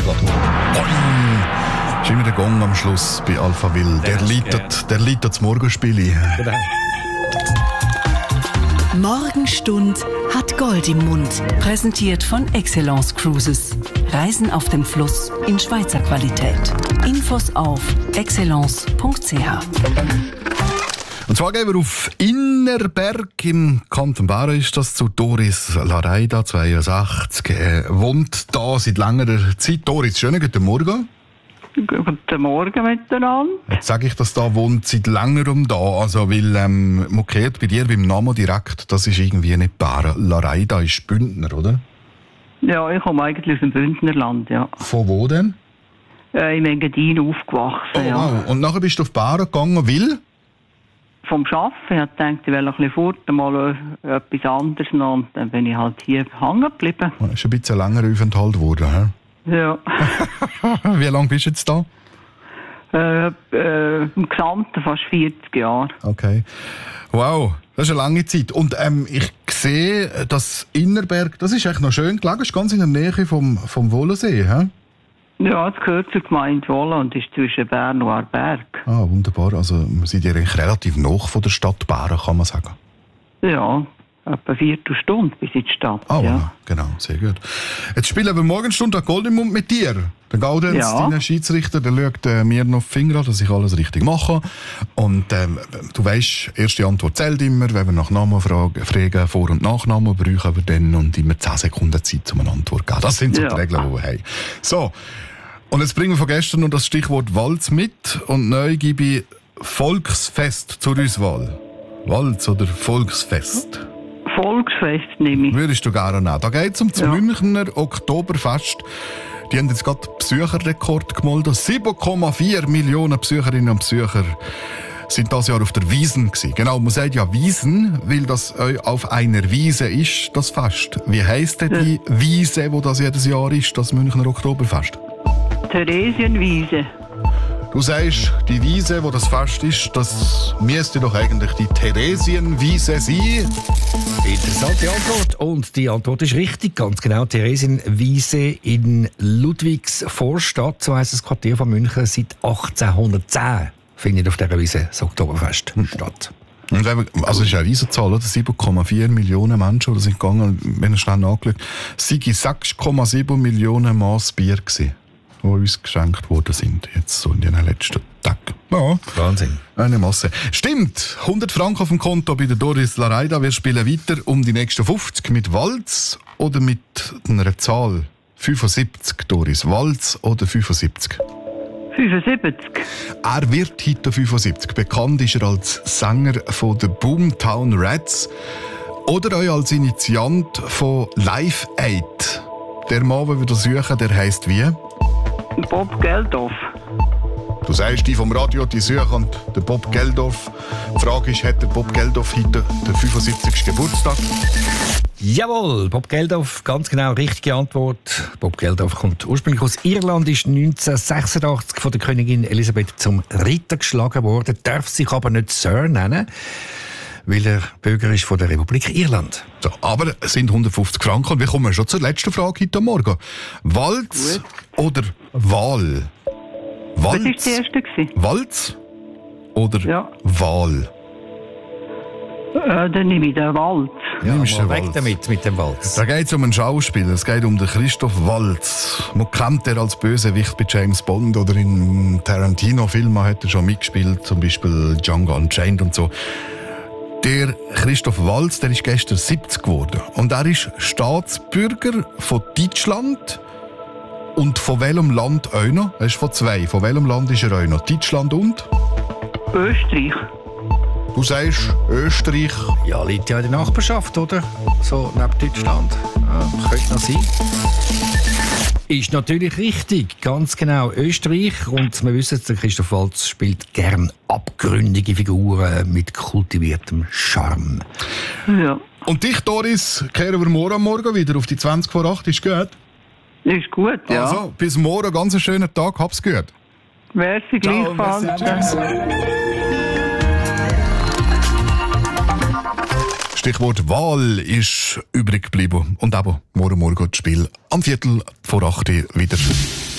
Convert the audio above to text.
gerade. Boing! Ist immer der Gong am Schluss bei Alpha Will. Der leitet das Morgenspiel ein. Genau. Morgenstund hat Gold im Mund. Präsentiert von Excellence Cruises. Reisen auf dem Fluss in Schweizer Qualität. Infos auf excellence.ch. Und zwar gehen wir auf Innerberg im Kanton Bern, ist das, zu Doris Lareida, 62. Wohnt da seit längerer Zeit. Doris, schönen guten Morgen. Guten Morgen miteinander. Jetzt sage ich, dass da wohnt seit längerem da, also weil man kennt bei dir beim Namen direkt, das ist irgendwie nicht Bern. Lareida ist Bündner, oder? Ja, ich komme eigentlich aus dem Bündnerland, ja. Von wo denn? Im Engadin aufgewachsen, Oh, ja. wow. Und nachher bist du auf Bern gegangen, weil? Vom Arbeiten. Ich dachte, ich will ein bisschen fort, mal etwas anderes noch. Und dann bin ich halt hier hängen geblieben. Das ist ein bisschen länger Aufenthalt geworden, hä? Ja. Wie lange bist du jetzt da? Im Gesamten fast 40 Jahre. Okay. Wow, das ist eine lange Zeit. Und ich sehe, dass Innerberg, das ist echt noch schön gelegen, das ist ganz in der Nähe vom Wohlensee, hä? Ja, es gehört zur Gemeinde Wohlen und ist zwischen Bern und Aarberg. Ah, wunderbar. Also wir sind ja eigentlich relativ nah von der Stadt Bern, kann man sagen. Ja, etwa 4 Stunden bis in die Stadt. Ah, ja. voilà. Genau, sehr gut. Jetzt spielen wir Morgenstunde an Gold im Mund mit dir. Der Gaudenz, Ja. dein Schiedsrichter, der schaut mir noch die Finger an, dass ich alles richtig mache. Und du weisst, erste Antwort zählt immer. Wenn wir nach Namen fragen, Vor- und Nachnamen, brauchen wir dann und immer 10 Sekunden Zeit, um eine Antwort zu geben. Das sind so die Regeln, die wir haben. So, und jetzt bringen wir von gestern noch das Stichwort Walz mit. Und neu gebe ich Volksfest zur Auswahl. Walz oder Volksfest? Volksfest nehme ich. Würdest du gerne nehmen. Da geht es um das Münchner Oktoberfest. Die haben jetzt gerade Besucherrekord gemeldet. 7,4 Millionen Besucherinnen und Besucher sind das Jahr auf der Wiesn gewesen. Genau, man sagt ja Wiesn, weil das auf einer Wiese ist, das Fest. Wie heisst denn die Wiese, wo das jedes Jahr ist, das Münchner Oktoberfest? Theresienwiese. Du sagst, die Wiese, wo das Fest ist, das müsste doch eigentlich die Theresienwiese sein. Interessante Antwort. Und die Antwort ist richtig, ganz genau. Theresienwiese in Ludwigsvorstadt, so heisst das Quartier von München, seit 1810 findet auf dieser Wiese das Oktoberfest statt. Und also es ist eine Riesenzahl, oder? 7,4 Millionen Menschen oder sind gegangen, wenn ich schnell nachgeschaut, es waren 6,7 Millionen Maß Bier gewesen, die uns geschenkt worden sind, jetzt so in den letzten Tagen. Ja, Wahnsinn. eine Masse. Stimmt, 100 Franken auf dem Konto bei der Doris Lareida. Wir spielen weiter um die nächsten 50 mit Walz oder mit einer Zahl. 75, Doris. Walz oder 75? 75. Er wird heute 75. Bekannt ist er als Sänger von den Boomtown Rats oder auch als Initiant von Live Aid. Der Mann, den wir da suchen, der heisst wie? Bob Geldof. Du sagst, die vom Radio, die suchen den Bob Geldof. Die Frage ist, hat der Bob Geldof heute den 75. Geburtstag? Jawohl, Bob Geldof, ganz genau, richtige Antwort. Bob Geldof kommt ursprünglich aus Irland, ist 1986 von der Königin Elisabeth zum Ritter geschlagen worden, darf sich aber nicht Sir nennen, weil er Bürger ist von der Republik Irland. So, aber es sind 150 Franken. Und wir kommen schon zur letzten Frage heute Morgen. Walz oder Wahl? Walz, Das war die erste gewesen. Walz oder Wahl? Dann nehme ich den Wald. Ja, Nimmst mal du weg Walz? damit mit dem Walz. Da geht es um einen Schauspieler. Es geht um den Christoph Waltz. Man kennt er als Bösewicht bei James Bond oder in Tarantino-Filmen hat er schon mitgespielt, zum Beispiel Django Unchained und so. Der Christoph Waltz, der ist gestern 70 geworden. Und er ist Staatsbürger von Deutschland. Und von welchem Land auch noch? Er ist von 2. Von welchem Land ist er auch noch? Deutschland und? Österreich. Du sagst Österreich. Ja, liegt ja in der Nachbarschaft, oder? So neben Deutschland. Ja, könnte noch sein. Ist natürlich richtig, ganz genau. Österreich. Und wir wissen, der Christoph Waltz spielt gern abgründige Figuren mit kultiviertem Charme. Ja. Und dich, Doris, kehren wir morgen wieder auf die 20 vor 8. Ist gut? Ist gut, ja. Also, bis morgen, ganz einen schönen Tag. Hab's gut. Merci gleichfalls. merci, tschüss. Stichwort Wahl ist übrig geblieben. Und eben morgen das Spiel am 7:45 wieder.